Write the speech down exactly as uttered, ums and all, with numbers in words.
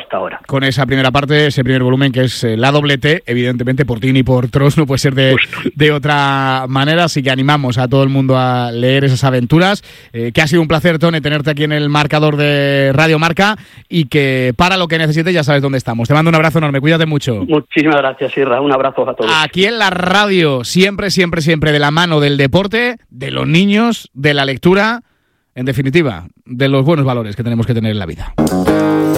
hasta ahora. Con esa primera parte, ese primer volumen que es eh, la doble T, evidentemente por ti ni por Tros no puede ser de, de otra manera, así que animamos a todo el mundo a leer esas aventuras, eh, que ha sido un placer, Tone, tenerte aquí en el marcador de Radio Marca y que para lo que necesites ya sabes dónde estamos. Te mando un abrazo enorme, cuídate mucho. Muchísimas gracias, Irra, un abrazo a todos. Aquí en la radio, siempre, siempre, siempre de la mano del deporte, de los niños, de la lectura, en definitiva, de los buenos valores que tenemos que tener en la vida.